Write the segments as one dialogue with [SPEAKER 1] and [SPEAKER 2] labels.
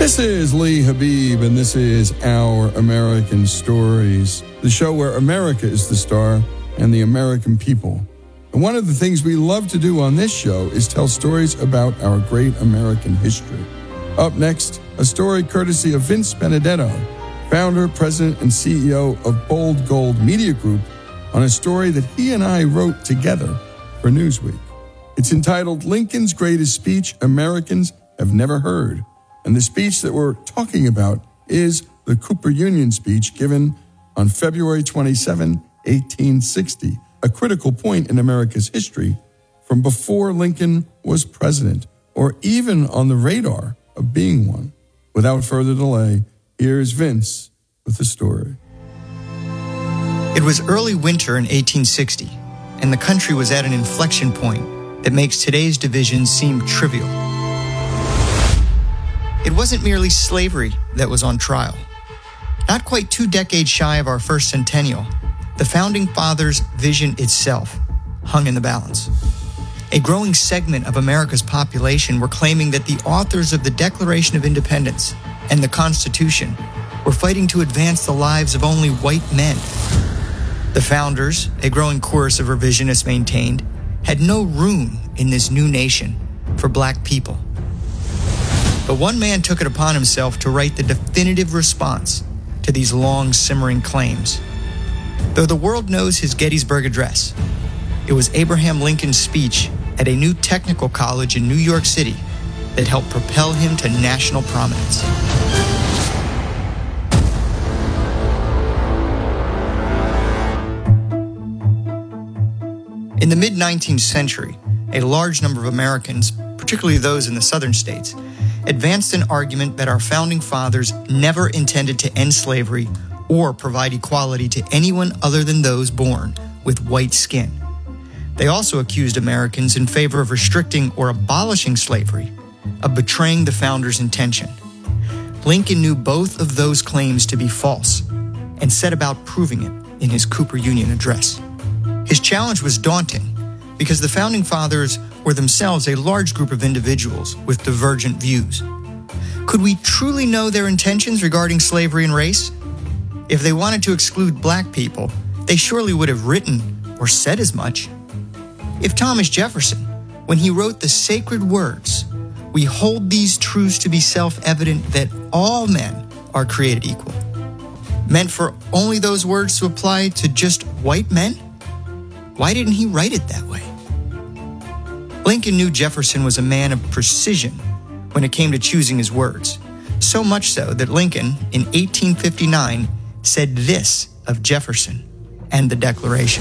[SPEAKER 1] This is Lee Habib, and this is Our American Stories, the show where America is the star and the American people. And one of the things we love to do on this show is tell stories about our great American history. Up next, a story courtesy of Vince Benedetto, founder, president, and CEO of Bold Gold Media Group, on a story that he and I wrote together for Newsweek. It's entitled Lincoln's Greatest Speech Americans Have Never Heard. And the speech that we're talking about is the Cooper Union speech given on February 27, 1860, a critical point in America's history from before Lincoln was president or even on the radar of being one. Without further delay, here's Vince with the story.
[SPEAKER 2] It was early winter in 1860, and the country was at an inflection point that makes today's divisions seem trivial. It wasn't merely slavery that was on trial. Not quite 2 decades shy of our first centennial, the Founding Fathers' vision itself hung in the balance. A growing segment of America's population were claiming that the authors of the Declaration of Independence and the Constitution were fighting to advance the lives of only white men. The founders, a growing chorus of revisionists maintained, had no room in this new nation for black people. But one man took it upon himself to write the definitive response to these long simmering claims. Though the world knows his Gettysburg Address, it was Abraham Lincoln's speech at a new technical college in New York City that helped propel him to national prominence. In the mid-19th century, a large number of Americans, particularly those in the southern states, advanced an argument that our founding fathers never intended to end slavery or provide equality to anyone other than those born with white skin. They also accused Americans in favor of restricting or abolishing slavery of betraying the founders' intention. Lincoln knew both of those claims to be false and set about proving it in his Cooper Union Address. His challenge was daunting because the Founding Fathers were themselves a large group of individuals with divergent views. Could we truly know their intentions regarding slavery and race? If they wanted to exclude black people, they surely would have written or said as much. If Thomas Jefferson, when he wrote the sacred words, "We hold these truths to be self-evident that all men are created equal," meant for only those words to apply to just white men, why didn't he write it that way? Lincoln knew Jefferson was a man of precision when it came to choosing his words, so much so that Lincoln, in 1859, said this of Jefferson and the Declaration.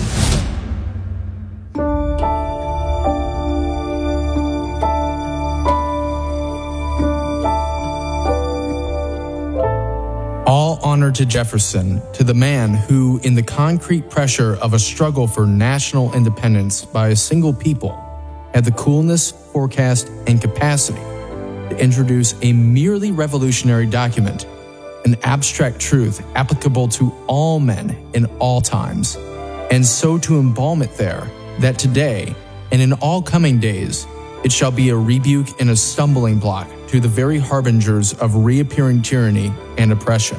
[SPEAKER 3] All honor to Jefferson, to the man who, in the concrete pressure of a struggle for national independence by a single people, had the coolness, forecast, and capacity to introduce a merely revolutionary document, an abstract truth applicable to all men in all times, and so to embalm it there, that today, and in all coming days, it shall be a rebuke and a stumbling block to the very harbingers of reappearing tyranny and oppression.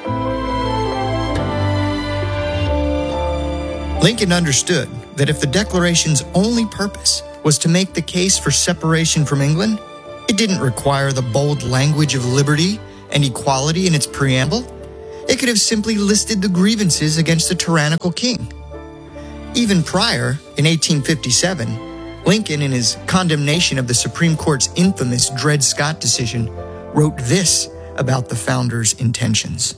[SPEAKER 2] Lincoln understood that if the Declaration's only purpose was to make the case for separation from England, it didn't require the bold language of liberty and equality in its preamble. It could have simply listed the grievances against the tyrannical king. Even prior, in 1857, Lincoln, in his condemnation of the Supreme Court's infamous Dred Scott decision, wrote this about the founders' intentions.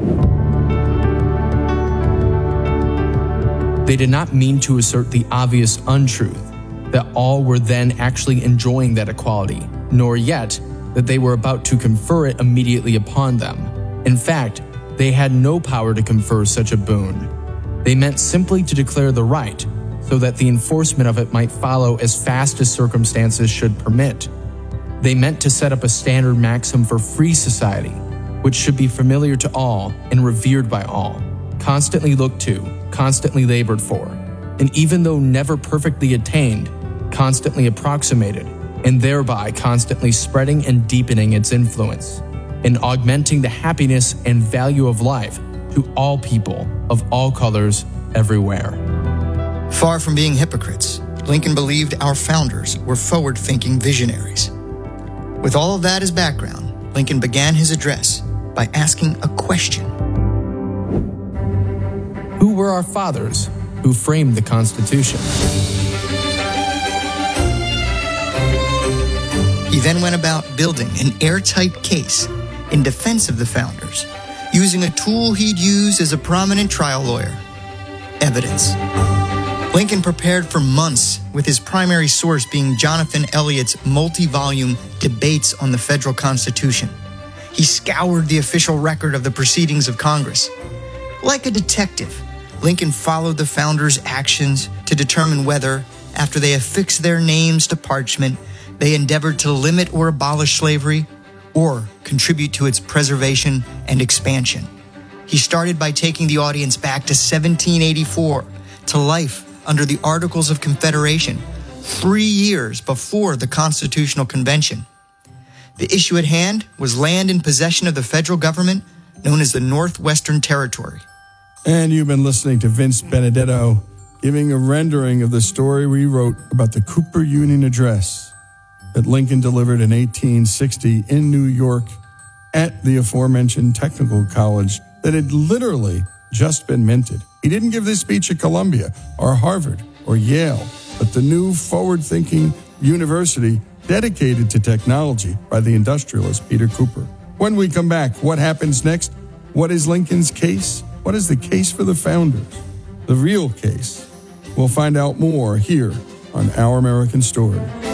[SPEAKER 3] They did not mean to assert the obvious untruth that all were then actually enjoying that equality, nor yet that they were about to confer it immediately upon them. In fact, they had no power to confer such a boon. They meant simply to declare the right, so that the enforcement of it might follow as fast as circumstances should permit. They meant to set up a standard maxim for free society, which should be familiar to all and revered by all, constantly looked to, constantly labored for, and even though never perfectly attained, constantly approximated, and thereby constantly spreading and deepening its influence. in augmenting the happiness and value of life to all people of all colors everywhere.
[SPEAKER 2] Far from being hypocrites, Lincoln believed our founders were forward-thinking visionaries. With all of that as background, Lincoln began his address by asking a question.
[SPEAKER 3] Who were our fathers who framed the Constitution?
[SPEAKER 2] He then went about building an airtight case in defense of the founders, using a tool he'd used as a prominent trial lawyer: evidence. Lincoln prepared for months, with his primary source being Jonathan Elliott's multi-volume Debates on the Federal Constitution. He scoured the official record of the proceedings of Congress. Like a detective, Lincoln followed the founders' actions to determine whether, after they affixed their names to parchment, they endeavored to limit or abolish slavery or contribute to its preservation and expansion. He started by taking the audience back to 1784, to life under the Articles of Confederation, 3 years before the Constitutional Convention. The issue at hand was land in possession of the federal government known as the Northwestern Territory.
[SPEAKER 1] And you've been listening to Vince Benedetto giving a rendering of the story we wrote about the Cooper Union Address that Lincoln delivered in 1860 in New York at the aforementioned technical college that had literally just been minted. He didn't give this speech at Columbia or Harvard or Yale, but the new forward-thinking university dedicated to technology by the industrialist Peter Cooper. When we come back, what happens next? What is Lincoln's case? What is the case for the founders? The real case? We'll find out more here on Our American Story.